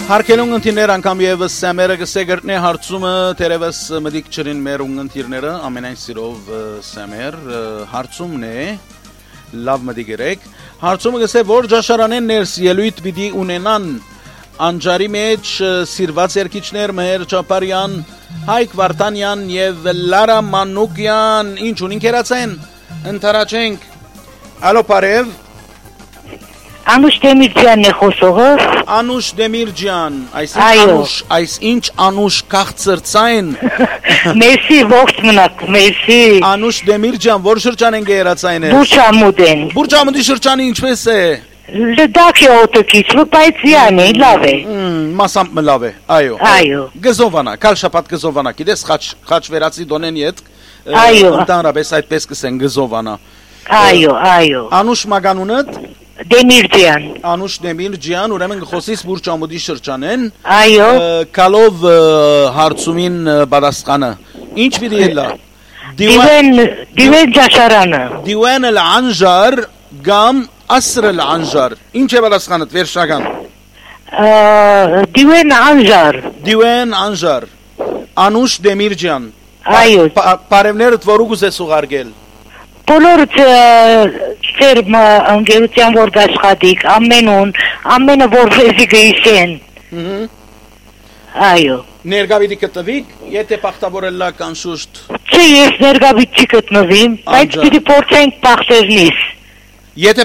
Հարկելուն ընտիրներ անգամ եվս սամերը գսեգրտնե հարցումը տերևս մդիկ չրին մեր ունգընտիրները ամենայն սիրով սամեր հարցումն է լավ մդիկ երեք հարցումը գսե որ ճաշարանեն ներս ելույթ պիտի ունենան անջարի մեջ սիրված երկիչներ Մհեր Չապարյան Հայկ Վարդանյան եւ Լարա Մանուկյան ինչ ունին կերացեն ընթարաչենք ալո բարև Անուշ Դեմիրջյանն է խոսողը Անուշ Դեմիրջյան այս ինչ Անուշ քաղցրցային Մերսի ողջ մնաք մերսի Անուշ Դեմիրջյան որ շրջան են գերացային է Բուրջամուդեն Բուրջամուդի շրջանը ինչպես է Լդակ է օտոքից բայց յանի լավ է Մասամբ լավ է այո Գզովանա կալշապատ գզովանա գիտես խաչ վերացի դոնեն իդ այո ընդհանրապես այդպես կսեն գզովանա այո Անուշ մագանունդ Դեմիրջյան Անուշ Դեմիրջյան ուրեմն գխոսիս Բուրջամուդի շրջանեն այո կալով հարցումին պատասխանը ինչ պիտի ելա Դիվեն ճաշարանը Դիվեն Անժար գամ Ասր Անժար ինչ է պատասխանդ վերջնական Դիվեն Անժար Անուշ Դեմիրջյան այո Բարևներդ որ ուզես ուղարկել Բոլորդ ծեր ընկերության որ աշխատիկ ամենը որ վեզի գիշեն այո ներկա պիտի գտնվիք եթե պախտավորելա կանշուշտ չէ ես ներկա պիտի գտնվիմ բայց պիտի փորձենք պախտերնից Եթե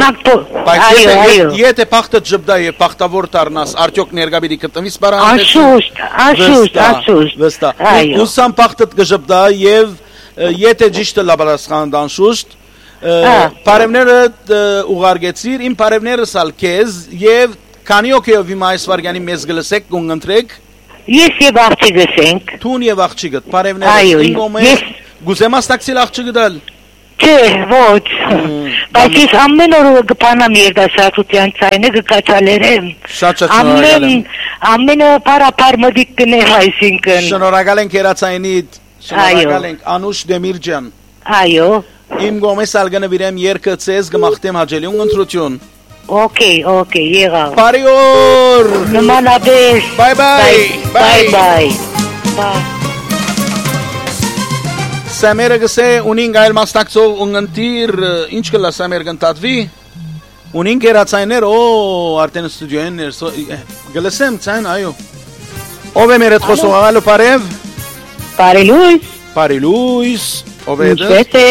պախտը ջբդա եւ պախտավոր դառնաս արդյոք ներկա պիտի գտնվիս բարան անշուշտ ուսամ պախտը գջբդա եւ Եթե ճիշտը լաբարասխան դանշուշտ Պարևները ուղարգեցիր իմ պարևներս ալ կեզ եւ քանի օքեով իմ այս վարգանի մեզ գլսեք գունգընտրեք Ես եւ աղջիկս ենք Տուն եւ աղջիկդ պարևները իմ օմես գուզեմաստակցիլ աղջիկը դալ Չէ ոչ Բայց ես ամեն օր գպանամ երդասարտության ցայնը գկացալերեմ Շատ շնորհակալ եմ ամենը պարապար մդիկ կներ այսինքն Շնորհակալ ենք երացայինիդ Շնորհակալ ենք Անուշ Դեմիրջյան Այո Իմ գոմես ալգանը վիրեմ երկը ցեզ գմախտեմ հաջելուն ընտրություն Okay եղավ Բարի օր Նմանաբես Bye Սամերը գսե ունին գայլ մասնակցով ունգընտիր ինչ կլա Սամեր գնտատվի ունին կերացայներ արդեն ստուդիոյեն գլսեմ ցայն այո ով է մեր հետ խոսող ալո բարև Բարի լույս ով է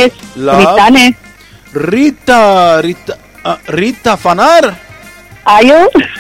Ռիտա Ֆանար այո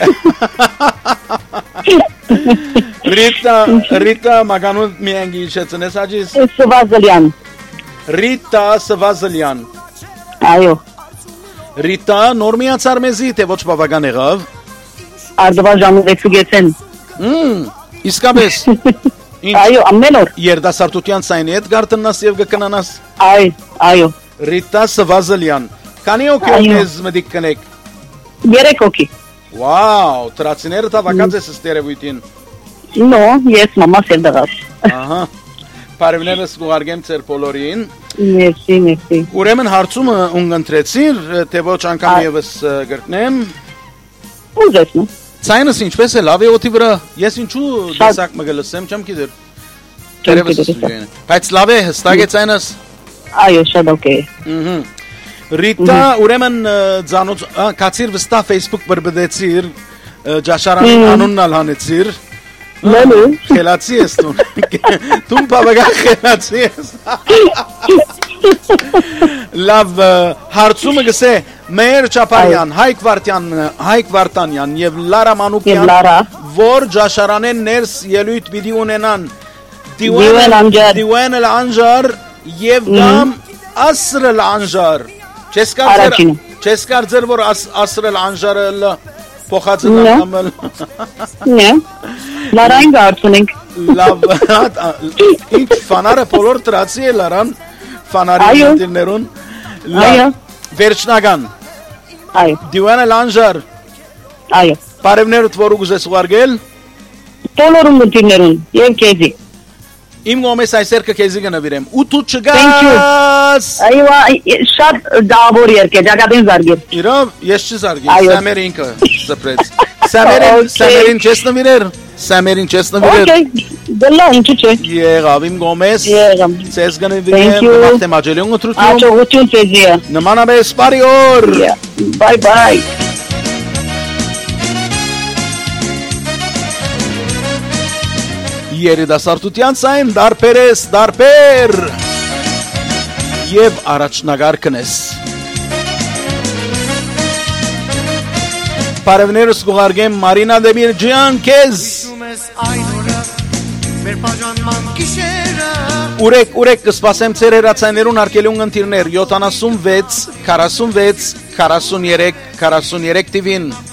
Ռիտա մագանուն միայն գիշեցն ես աջիս Սվազելյան Ռիտա Սվազելյան այո Ռիտա նոր միացար մեզի թե ոչ բավական եղավ Արձավաժամը դեքսուգեցեն իսկապես այո ամեն օր երդասարտության ցայնի հետ գարտնաս եւ գկնանաս այո Ռիտա Սվազելյան քանի օքեով մեզ մդիկ կնեք 3 օքի Վաու տրացիները տավակած ես ստերևույթին No, ես մամաս եմ դղաս Ահա Պարևներս գուղարգեմ ծեր բոլորին Մերսի Ուրեմն հարցումը ունգընտրեցիր թե ոչ անգամ եվս գրտնեմ Ուզեսնու Ցայնս ինչպես է լավ է օթի վրա Ես ինչու դասակ մգլսեմ չեմ գիտեր Տերևս ստուդիոյն Բայց լավ է հստակ է ցայնս Այո շատ օքեյ Ռիտա ուրեմն ձանոց կացիր վստահ Facebook բրբդեցիր Ջաշարանին անունն ալ հանեցիր Խելացի ես տուն Տուն բավական խելացի ես Լավ հարցումը գսե Մհեր Չապարյան Հայկ Վարդանյան եւ Լարա Մանուկյան որ ջաշարանեն ներս ելույթ պիտի ունենան Դիվեն Անժար եւ գամ Ասր Անժար Չես կարծեր որ Ասր Անժարը փոխածն ամել Նե Լարային գարցուն ենք Լավ Ինչ ֆանարը բոլոր տրացի է Լարան Ֆանարի ընտիրներուն Այո Վերջնական Այո Դիվան Անժար Այո Բարևներդ որ ուզես ուղարկել Բոլորում ընտիրներուն եւ քեզի Իմ գոմես այսեր կեզի գնվիրեմ ու դու չգաս Այո շատ դավոր երկե ջակատին զարգեր Իրավ ես չզարգի Սամեր ինքը սպրեց Սամերին չես նվիրեր։ Սամերին չես նվիրեր։ Okay, դելա ինչու՞ չէ։ Եղավ իմ Գոմես։ Եղավ։ Ցես գնվիրեմ, մաղթեմ աջելուն ուտրություն։ Աջողություն ձեզի։ Նմանապես բարի օր։ Bye bye։ Երիտասարդության ցայն դարբեր եւ առաջնագարկն ես։ Բարևներս գուղարգեմ Մարինա Դեմիրջյան քեզ։ Ուրեք կսպասեմ ծեր հերացայներուն արկելուն ընտիրներ 76 46 43 43 տիվին